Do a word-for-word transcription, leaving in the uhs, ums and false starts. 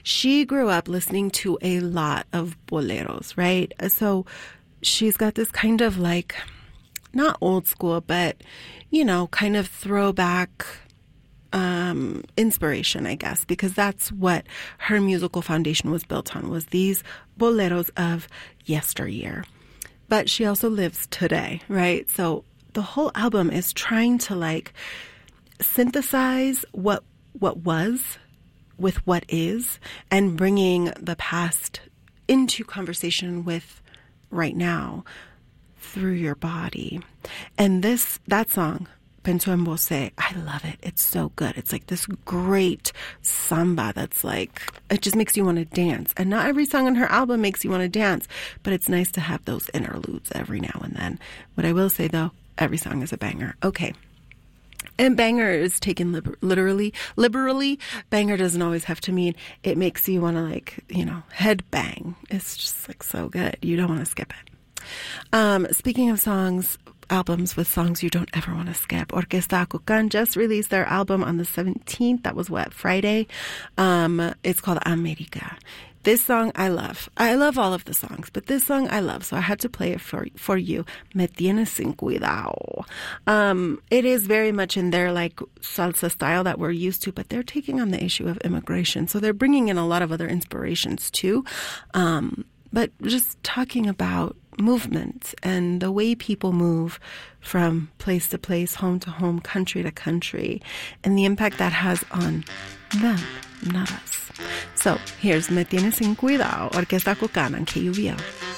she grew up listening to a lot of boleros, right? So she's got this kind of like, not old school, but, you know, kind of throwback um, inspiration, I guess, because that's what her musical foundation was built on, was these boleros of yesteryear. But she also lives today, right? So the whole album is trying to like synthesize what what was with what is, and bringing the past into conversation with right now through your body. And this that song, Penso en Você, I love it. It's so good. It's like this great samba that's like, it just makes you want to dance. And not every song on her album makes you want to dance, but it's nice to have those interludes every now and then. What I will say though, every song is a banger. Okay. And banger is taken liber- literally. Liberally, banger doesn't always have to mean it makes you want to like, you know, head bang. It's just like so good. You don't want to skip it. Um, speaking of songs, albums with songs you don't ever want to skip, Orquesta Acucán just released their album on the seventeenth. That was what, Friday? Um, it's called America. This song I love. I love all of the songs, but this song I love, so I had to play it for for you. Me tienes sin cuidado. Um, it is very much in their like salsa style that we're used to, but they're taking on the issue of immigration, so they're bringing in a lot of other inspirations too. Um, but just talking about movement and the way people move from place to place, home to home, country to country, and the impact that has on them, not us. So here's Me Tienes Sin Cuidado, Orquesta Acucán on K U V L.